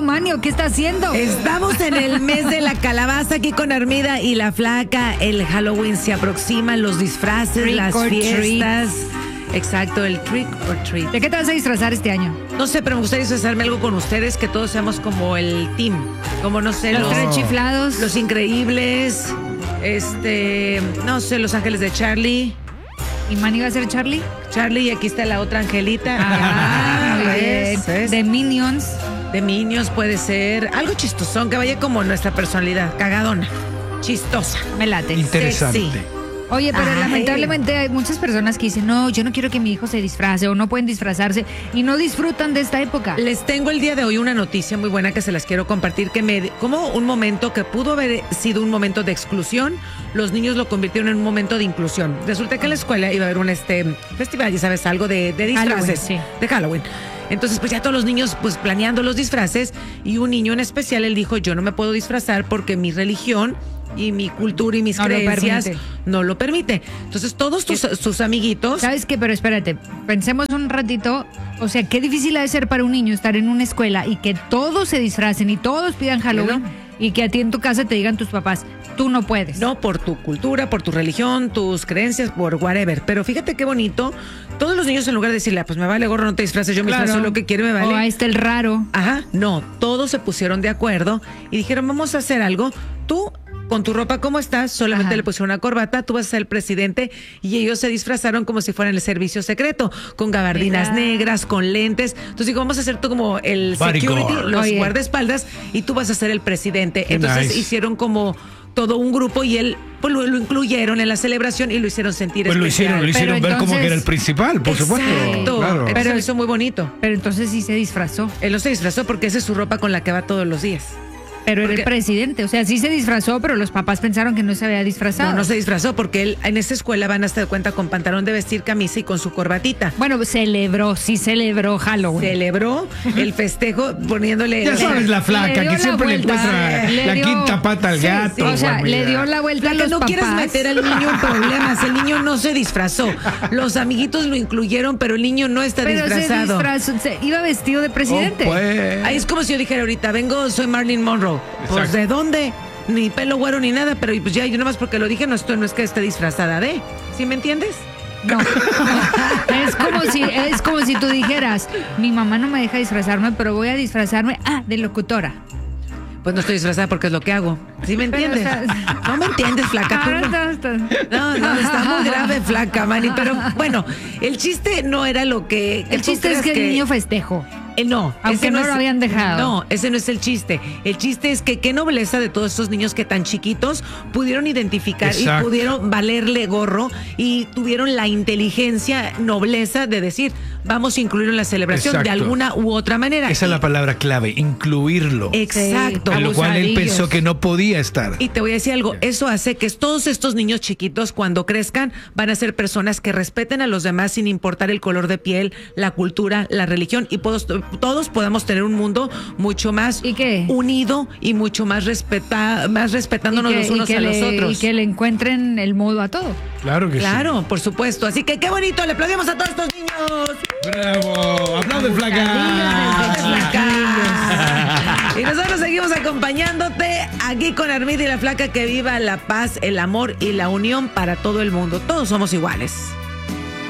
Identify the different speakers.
Speaker 1: Manio? ¿Qué está haciendo?
Speaker 2: Estamos en el mes de la calabaza aquí con Armida y la Flaca. El Halloween se aproxima, los disfraces,
Speaker 1: Trick
Speaker 2: las
Speaker 1: or
Speaker 2: fiestas. Exacto, el trick or treat.
Speaker 1: ¿De qué te vas a disfrazar este año?
Speaker 2: No sé, pero me gustaría disfrazarme algo con ustedes, que todos seamos como el team. Como, no sé,
Speaker 1: Los tres chiflados.
Speaker 2: Los Increíbles. No sé, Los Ángeles de Charlie.
Speaker 1: ¿Y Manny va a ser Charlie?
Speaker 2: Charlie, y aquí está la otra Angelita.
Speaker 1: Muy bien.
Speaker 2: ¿ves?
Speaker 1: De Minions.
Speaker 2: De Minions puede ser. Algo chistosón, que vaya como nuestra personalidad. Cagadona. Chistosa.
Speaker 1: Me late.
Speaker 3: Interesante.
Speaker 2: Sí.
Speaker 1: Oye, pero
Speaker 2: Ay.
Speaker 1: lamentablemente hay muchas personas que dicen, no, yo no quiero que mi hijo se disfrace o no pueden disfrazarse y no disfrutan de esta época.
Speaker 2: Les tengo el día de hoy una noticia muy buena que se las quiero compartir, como un momento que pudo haber sido un momento de exclusión, los niños lo convirtieron en un momento de inclusión. Resulta que en la escuela iba a haber un festival, ya sabes, algo de disfraces,
Speaker 1: Halloween, sí.
Speaker 2: de Halloween. Entonces, pues ya todos los niños pues planeando los disfraces, y un niño en especial, él dijo, yo no me puedo disfrazar porque mi religión y mi cultura y mis creencias no lo permite. Entonces todos sus amiguitos...
Speaker 1: ¿Sabes qué? Pero espérate, pensemos un ratito. O sea, qué difícil ha de ser para un niño estar en una escuela y que todos se disfracen y todos pidan Halloween y que a ti en tu casa te digan tus papás, tú no puedes.
Speaker 2: No, por tu cultura, por tu religión, tus creencias, por whatever. Pero fíjate qué bonito. Todos los niños, en lugar de decirle, pues me vale gorro, no te disfraces, yo me disfrazo lo que quiero, me vale.
Speaker 1: O ahí está el raro.
Speaker 2: Ajá, no, todos se pusieron de acuerdo y dijeron, vamos a hacer algo. Tú, con tu ropa como estás, solamente
Speaker 1: Ajá.
Speaker 2: le pusieron una corbata, tú vas a ser el presidente, y ellos se disfrazaron como si fueran el servicio secreto, con gabardinas negras, con lentes. Entonces digo, vamos a hacer tú como el security,
Speaker 3: Bodyguard.
Speaker 2: los
Speaker 1: Oye.
Speaker 2: guardaespaldas, y tú vas a ser el presidente.
Speaker 3: Qué
Speaker 2: Entonces
Speaker 3: nice.
Speaker 2: hicieron como todo un grupo y él pues lo incluyeron en la celebración y lo hicieron sentir
Speaker 3: Pues lo
Speaker 2: especial.
Speaker 3: hicieron
Speaker 1: Pero
Speaker 3: ver como
Speaker 1: entonces-
Speaker 3: que era el principal, por supuesto.
Speaker 2: Exacto.
Speaker 3: Claro.
Speaker 2: Entonces
Speaker 1: Pero-
Speaker 2: lo hizo muy bonito.
Speaker 1: Pero entonces sí se disfrazó.
Speaker 2: Él no se disfrazó porque esa es su ropa con la que va todos los días.
Speaker 1: Pero era
Speaker 2: Porque-
Speaker 1: el presidente. O sea, sí se disfrazó, pero los papás pensaron que no se había disfrazado.
Speaker 2: No, no se disfrazó porque él en esa escuela van a estar de cuenta con pantalón de vestir, camisa y con su corbatita.
Speaker 1: Bueno, sí celebró Halloween.
Speaker 2: Celebró el festejo poniéndole...
Speaker 3: Ya sabes, la
Speaker 1: Le
Speaker 3: Flaca,
Speaker 1: dio
Speaker 3: que
Speaker 1: la
Speaker 3: siempre le
Speaker 1: vuelta,
Speaker 3: encuentra
Speaker 1: le
Speaker 3: la
Speaker 1: dio-
Speaker 3: quinta pata al
Speaker 2: sí,
Speaker 3: gato.
Speaker 2: sí.
Speaker 1: O sea,
Speaker 3: Juan
Speaker 1: le
Speaker 3: Miguel.
Speaker 1: dio la vuelta a
Speaker 2: Que
Speaker 1: los
Speaker 2: no
Speaker 1: papás.
Speaker 2: quieres meter al niño en problemas. El niño no se disfrazó. Los amiguitos lo incluyeron, pero el niño no está
Speaker 1: Pero
Speaker 2: disfrazado.
Speaker 1: iba vestido de presidente.
Speaker 3: Oh, pues.
Speaker 2: Ahí es como si yo dijera ahorita, soy Marilyn Monroe. Pues,
Speaker 3: Exacto.
Speaker 2: ¿de dónde? Ni pelo güero ni nada, pero pues ya, yo nomás porque lo dije, no es que esté disfrazada de. ¿Sí me entiendes?
Speaker 1: No. Es como si tú dijeras, mi mamá no me deja disfrazarme, pero voy a disfrazarme de locutora.
Speaker 2: Pues no estoy disfrazada porque es lo que hago. ¿Sí me entiendes?
Speaker 1: Pero, o sea,
Speaker 2: No me entiendes, Flaca. Tú no, está muy grave, Flaca, Manny. Pero bueno, el chiste no era lo que...
Speaker 1: El chiste es que el niño festejó.
Speaker 2: No,
Speaker 1: Aunque
Speaker 2: ese
Speaker 1: no
Speaker 2: es-
Speaker 1: lo habían dejado.
Speaker 2: No, ese no es el chiste. El chiste es que qué nobleza de todos estos niños que tan chiquitos pudieron identificar
Speaker 3: Exacto.
Speaker 2: y pudieron valerle gorro y tuvieron la inteligencia, nobleza de decir, vamos a incluirlo en la celebración de
Speaker 3: Exacto.
Speaker 2: alguna u otra manera.
Speaker 3: Esa es la palabra clave, incluirlo.
Speaker 2: Exacto.
Speaker 3: En lo cual él
Speaker 1: abusadillos.
Speaker 3: pensó que no podía estar.
Speaker 2: Y te voy a decir algo, eso hace que todos estos niños chiquitos cuando crezcan van a ser personas que respeten a los demás sin importar el color de piel, la cultura, la religión, y todos podamos tener un mundo mucho más
Speaker 1: ¿Y qué?
Speaker 2: unido y mucho más respetándonos los unos a los otros.
Speaker 1: Y que le encuentren el modo a todo.
Speaker 3: Claro que
Speaker 2: Claro, por supuesto. Así que qué bonito, le aplaudimos a todos estos niños.
Speaker 3: sí. ¡Bravo! ¡Aplaude,
Speaker 2: Flaca.
Speaker 3: Flaca!
Speaker 2: Y nosotros seguimos acompañándote aquí con Armida y la Flaca. Que viva la paz, el amor y la unión para todo el mundo. Todos somos iguales.